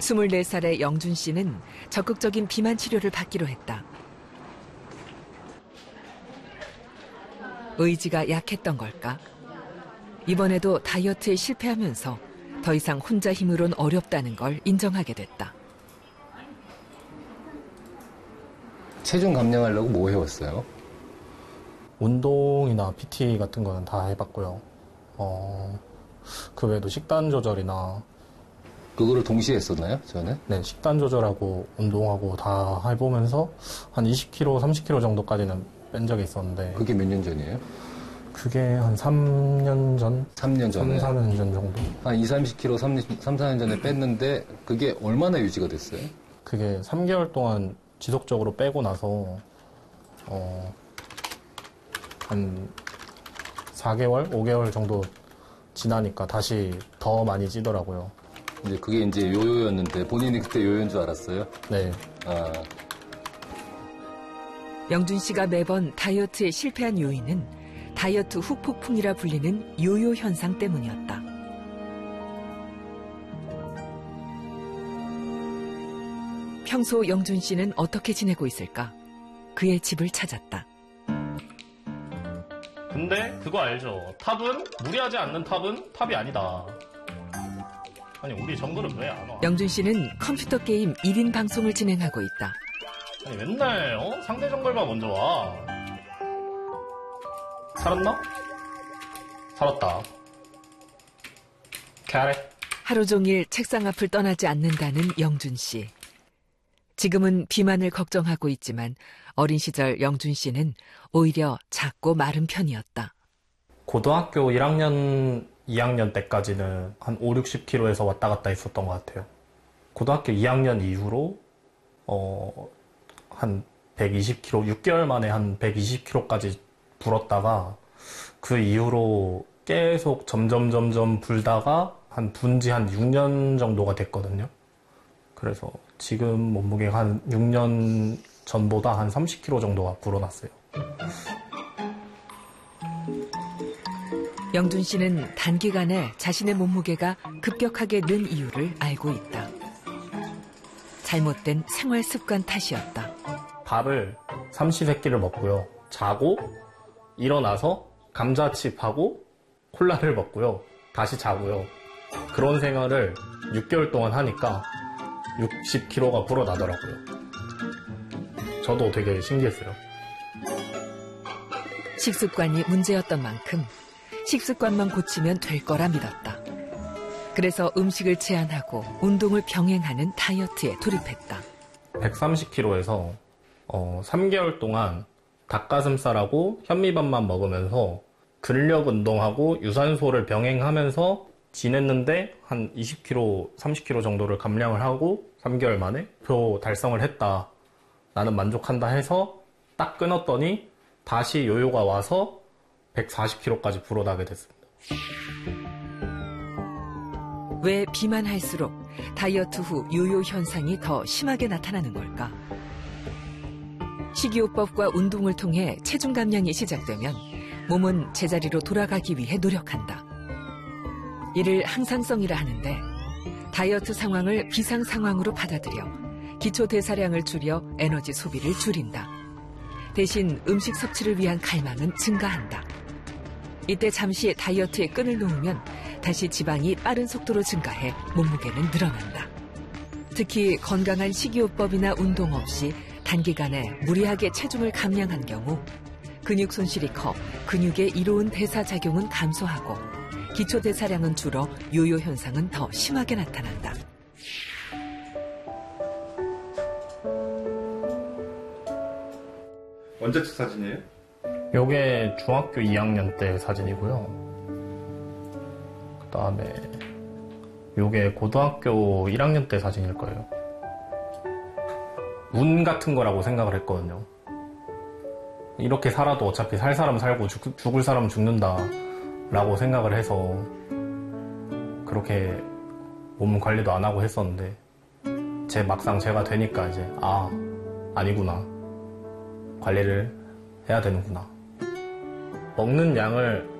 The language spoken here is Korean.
24살의 영준 씨는 적극적인 비만 치료를 받기로 했다. 의지가 약했던 걸까? 이번에도 다이어트에 실패하면서 더 이상 혼자 힘으론 어렵다는 걸 인정하게 됐다. 체중 감량하려고 뭐 해왔어요? 운동이나 PT 같은 거는 다 해봤고요. 그 외에도 식단 조절이나. 그거를 동시에 했었나요, 전에? 네, 식단 조절하고 운동하고 다 해보면서 한 20kg, 30kg 정도까지는 뺀 적이 있었는데. 그게 몇 년 전이에요? 그게 한 3년 전? 3년 전에? 3, 4년 전 정도. 한 30kg 3, 4년 전에 뺐는데 그게 얼마나 유지가 됐어요? 그게 3개월 동안 지속적으로 빼고 나서 한 4개월, 5개월 정도 지나니까 다시 더 많이 찌더라고요. 이제 그게 이제 요요였는데 본인이 그때 요요인 줄 알았어요? 네. 영준 씨가 매번 다이어트에 실패한 요인은 다이어트 후폭풍이라 불리는 요요 현상 때문이었다. 평소 영준 씨는 어떻게 지내고 있을까? 그의 집을 찾았다. 근데 그거 알죠? 탑은 무리하지 않는 탑은 탑이 아니다. 아니 우리 정글은 왜 안 와? 영준 씨는 컴퓨터 게임 1인 방송을 진행하고 있다. 아니 맨날 상대 정글만 먼저 와. 살았나? 살았다. 캐래. 하루 종일 책상 앞을 떠나지 않는다는 영준 씨. 지금은 비만을 걱정하고 있지만 어린 시절 영준 씨는 오히려 작고 마른 편이었다. 고등학교 1학년, 2학년 때까지는 한 5, 60kg에서 왔다 갔다 했었던 것 같아요. 고등학교 2학년 이후로 한 120kg, 6개월 만에 한 120kg까지 불었다가 그 이후로 계속 점점 불다가 분지 한 6년 정도가 됐거든요. 그래서 지금 몸무게가 한 6년 전보다 한 30kg 정도가 불어났어요. 영준 씨는 단기간에 자신의 몸무게가 급격하게 는 이유를 알고 있다. 잘못된 생활 습관 탓이었다. 밥을 삼시세끼를 먹고요. 자고 일어나서 감자칩하고 콜라를 먹고요. 다시 자고요. 그런 생활을 6개월 동안 하니까 60kg가 불어나더라고요. 저도 되게 신기했어요. 식습관이 문제였던 만큼 식습관만 고치면 될 거라 믿었다. 그래서 음식을 제한하고 운동을 병행하는 다이어트에 돌입했다. 130kg에서 3개월 동안 닭가슴살하고 현미밥만 먹으면서 근력 운동하고 유산소를 병행하면서 지냈는데 한 20kg, 30kg 정도를 감량을 하고 3개월 만에 목표 달성을 했다. 나는 만족한다 해서 딱 끊었더니 다시 요요가 와서 140kg까지 불어나게 됐습니다. 왜 비만할수록 다이어트 후 요요 현상이 더 심하게 나타나는 걸까? 식이요법과 운동을 통해 체중 감량이 시작되면 몸은 제자리로 돌아가기 위해 노력한다. 이를 항상성이라 하는데 다이어트 상황을 비상 상황으로 받아들여 기초 대사량을 줄여 에너지 소비를 줄인다. 대신 음식 섭취를 위한 갈망은 증가한다. 이때 잠시 다이어트에 끈을 놓으면 다시 지방이 빠른 속도로 증가해 몸무게는 늘어난다. 특히 건강한 식이요법이나 운동 없이 단기간에 무리하게 체중을 감량한 경우 근육 손실이 커 근육의 이로운 대사작용은 감소하고 기초 대사량은 줄어 요요 현상은 더 심하게 나타난다. 언제 찍 사진이에요? 요게 중학교 2학년 때 사진이고요. 그 다음에 요게 고등학교 1학년 때 사진일 거예요. 운 같은 거라고 생각을 했거든요. 이렇게 살아도 어차피 살 사람 살고 죽을 사람 죽는다 라고 생각을 해서 그렇게 몸 관리도 안 하고 했었는데 막상 제가 되니까 이제 아니구나, 관리를 해야 되는구나. 먹는 양을